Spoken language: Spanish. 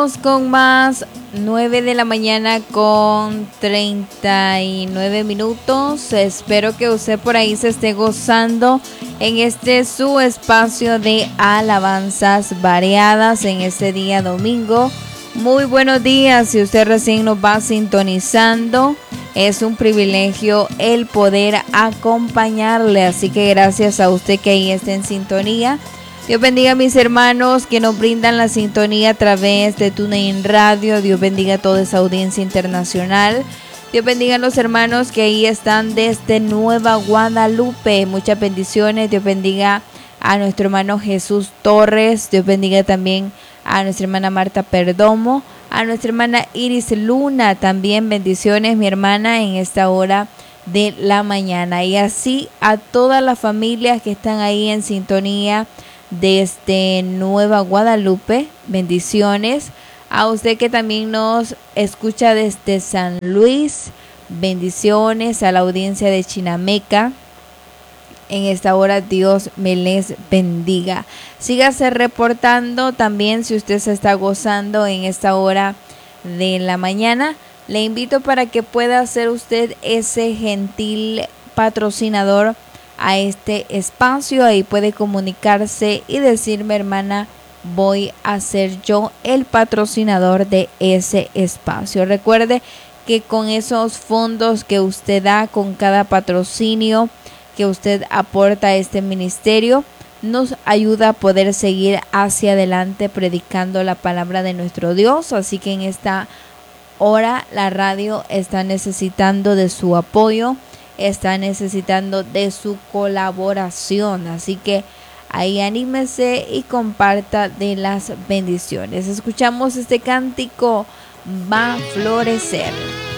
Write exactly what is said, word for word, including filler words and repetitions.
Seguimos con más, nueve de la mañana con treinta y nueve minutos. Espero que usted por ahí se esté gozando en este su espacio de alabanzas variadas en este día domingo. Muy buenos días, si usted recién nos va sintonizando. Es un privilegio el poder acompañarle, así que gracias a usted que ahí está en sintonía. Dios bendiga a mis hermanos que nos brindan la sintonía a través de TuneIn Radio. Dios bendiga a toda esa audiencia internacional. Dios bendiga a los hermanos que ahí están desde Nueva Guadalupe. Muchas bendiciones. Dios bendiga a nuestro hermano Jesús Torres. Dios bendiga también a nuestra hermana Marta Perdomo. A nuestra hermana Iris Luna. También bendiciones, mi hermana, en esta hora de la mañana. Y así a todas las familias que están ahí en sintonía desde Nueva Guadalupe, bendiciones. A usted que también nos escucha desde San Luis, bendiciones. A la audiencia de Chinameca, en esta hora Dios me les bendiga. Sígase reportando también si usted se está gozando en esta hora de la mañana. Le invito para que pueda ser usted ese gentil patrocinador a este espacio. Ahí puede comunicarse y decirme: hermana, voy a ser yo el patrocinador de ese espacio. Recuerde que con esos fondos que usted da, con cada patrocinio que usted aporta a este ministerio, nos ayuda a poder seguir hacia adelante predicando la palabra de nuestro Dios. Así que en esta hora la radio está necesitando de su apoyo, está necesitando de su colaboración. Así que ahí anímese y comparta de las bendiciones. Escuchamos este cántico: va a florecer.